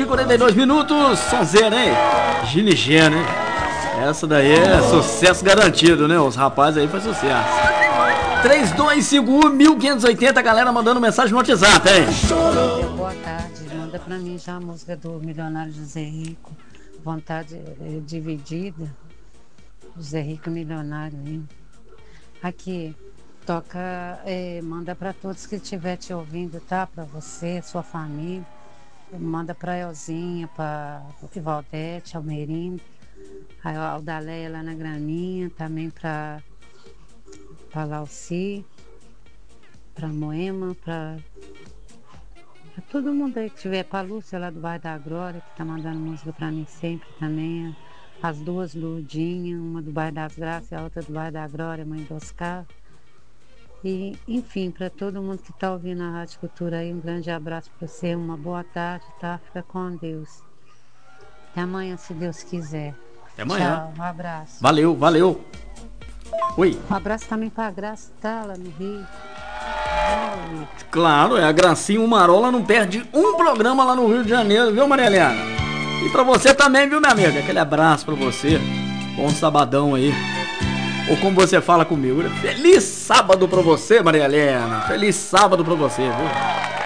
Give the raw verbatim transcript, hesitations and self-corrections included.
quarenta e dois minutos. Sonzeira, hein? Ginigê, né? Essa daí é sucesso garantido, né? Os rapazes aí faz sucesso. três dois cinco um, mil quinhentos e oitenta, galera mandando mensagem no WhatsApp, hein? Boa tarde, manda pra mim já a música do Milionário José Rico. Vontade é, dividida. José Rico Milionário, hein? Aqui, toca, é, manda pra todos que estiver te ouvindo, tá? Pra você, sua família. Manda pra Elzinha, pra Valdete, Almerindo, a Aldaleia lá na Graminha, também pra, pra Lauci, pra Moema, pra, pra todo mundo aí que tiver, pra Lúcia lá do bairro da Glória, que tá mandando música pra mim sempre também. As duas Lurdinhas, uma do bairro das Graças e a outra do bairro da Glória, mãe do Oscar. E, enfim, para todo mundo que está ouvindo a Rádio Cultura aí, um grande abraço para você, uma boa tarde, tá? Fica com Deus. Até amanhã, se Deus quiser. Até amanhã. Tchau, um abraço. Valeu, valeu. Oi. Um abraço também para a Graça, tá? Lá no Rio. Oi. Claro, é a Gracinha Marola não perde um programa lá no Rio de Janeiro, viu, Maria Helena? E para você também, viu, minha amiga? Aquele abraço para você. Bom sabadão aí. Ou como você fala comigo, feliz sábado pra você, Maria Helena. Feliz sábado pra você, viu?